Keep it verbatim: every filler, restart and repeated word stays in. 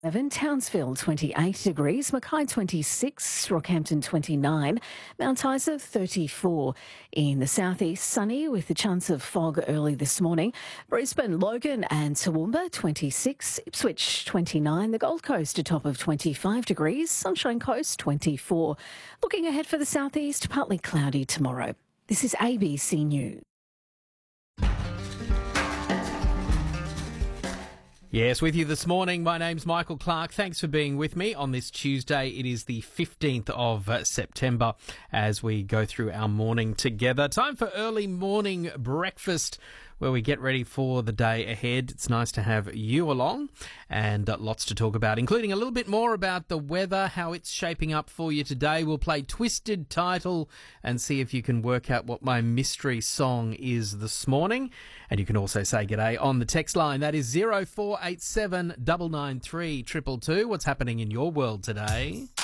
eleven, Townsville twenty-eight degrees, Mackay twenty-six, Rockhampton twenty-nine, Mount Isa thirty-four. In the southeast, sunny with a chance of fog early this morning. Brisbane, Logan and Toowoomba twenty-six, Ipswich twenty-nine, the Gold Coast a top of twenty-five degrees, Sunshine Coast twenty-four. Looking ahead for the southeast, partly cloudy tomorrow. This is A B C News. Yes, with you this morning. My name's Michael Clark. Thanks for being with me on this Tuesday. It is the fifteenth of September as we go through our morning together. Time for early morning breakfast where we get ready for the day ahead. It's nice to have you along and uh, lots to talk about, including a little bit more about the weather, how it's shaping up for you today. We'll play Twisted Title and see if you can work out what my mystery song is this morning. And you can also say g'day on the text line. That is zero four eight seven nine nine three two two two. What's happening in your world today?